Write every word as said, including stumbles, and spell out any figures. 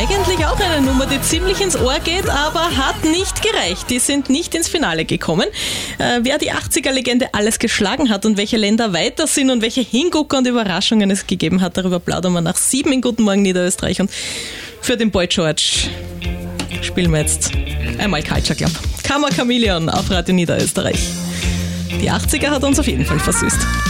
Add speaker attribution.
Speaker 1: eigentlich auch eine Nummer, die ziemlich ins Ohr geht, aber hat nicht gereicht. Die sind nicht ins Finale gekommen. Äh, wer die achtziger-Legende alles geschlagen hat und welche Länder weiter sind und welche Hingucker und Überraschungen es gegeben hat, darüber plaudern wir nach sieben in Guten Morgen Niederösterreich. Und für den Boy George spielen wir jetzt einmal Culture Club. Kammer Chameleon auf Radio Niederösterreich. Die achtziger hat uns auf jeden Fall versüßt.